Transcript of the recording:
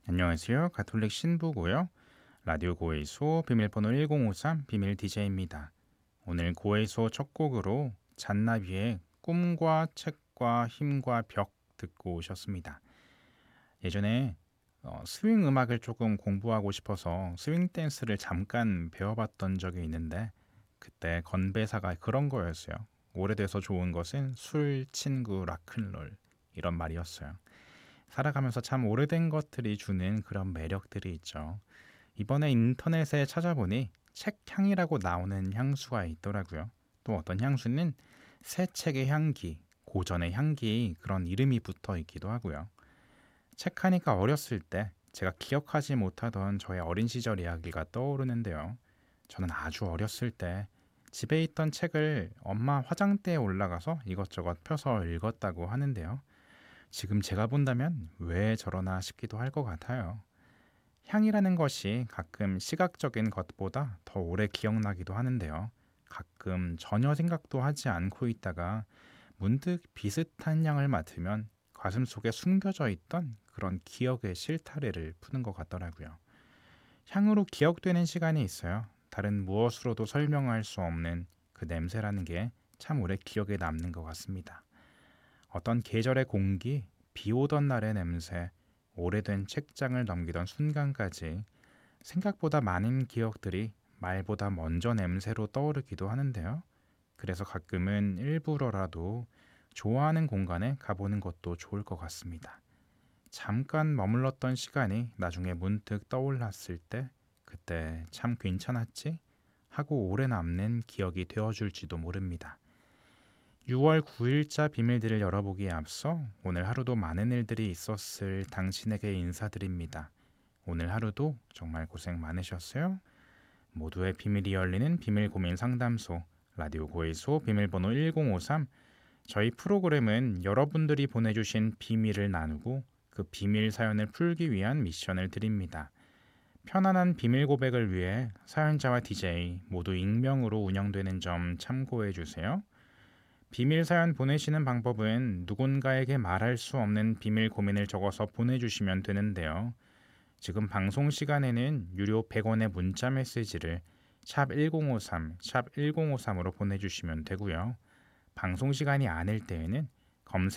안녕하세요. 가톨릭 신부고요. 라디오 고해소 비밀번호 1053 비밀 DJ입니다. 오늘 고해소 첫 곡으로 잔나비의 꿈과 책과 힘과 벽 듣고 오셨습니다. 예전에 스윙 음악을 조금 공부하고 싶어서 스윙 댄스를 잠깐 배워봤던 적이 있는데 그때 건배사가 그런 거였어요. 오래돼서 좋은 것은 술, 친구, 락큰롤 이런 말이었어요. 살아가면서 참 오래된 것들이 주는 그런 매력들이 있죠. 이번에 인터넷에 찾아보니 책향이라고 나오는 향수가 있더라고요. 또 어떤 향수는 새 책의 향기, 고전의 향기 그런 이름이 붙어 있기도 하고요. 책하니까 어렸을 때 제가 기억하지 못하던 저의 어린 시절 이야기가 떠오르는데요. 저는 아주 어렸을 때 집에 있던 책을 엄마 화장대에 올라가서 이것저것 펴서 읽었다고 하는데요. 지금 제가 본다면 왜 저러나 싶기도 할 것 같아요. 향이라는 것이 가끔 시각적인 것보다 더 오래 기억나기도 하는데요. 가끔 전혀 생각도 하지 않고 있다가 문득 비슷한 향을 맡으면 가슴속에 숨겨져 있던 그런 기억의 실타래를 푸는 것 같더라고요. 향으로 기억되는 시간이 있어요. 다른 무엇으로도 설명할 수 없는 그 냄새라는 게 참 오래 기억에 남는 것 같습니다. 어떤 계절의 공기, 비 오던 날의 냄새, 오래된 책장을 넘기던 순간까지 생각보다 많은 기억들이 말보다 먼저 냄새로 떠오르기도 하는데요. 그래서 가끔은 일부러라도 좋아하는 공간에 가보는 것도 좋을 것 같습니다. 잠깐 머물렀던 시간이 나중에 문득 떠올랐을 때 그때 참 괜찮았지? 하고 오래 남는 기억이 되어줄지도 모릅니다. 6월 9일자 비밀들을 열어보기에 앞서 오늘 하루도 많은 일들이 있었을 당신에게 인사드립니다. 오늘 하루도 정말 고생 많으셨어요. 모두의 비밀이 열리는 비밀 고민 상담소 라디오 고해소 비밀번호 1053. 저희 프로그램은 여러분들이 보내주신 비밀을 나누고 그 비밀 사연을 풀기 위한 미션을 드립니다. 편안한 비밀 고백을 위해 사연자와 DJ 모두 익명으로 운영되는 점 참고해 주세요. 비밀 사연 보내시는 방법은 누군가에게 말할 수 없는 비밀 고민을 적어서 보내주시면 되는데요. 지금 방송 시간에는 유료 100원의 문자 메시지를 샵 1053, 샵 1053으로 보내주시면 되고요. 방송 시간이 아닐 때에는 검색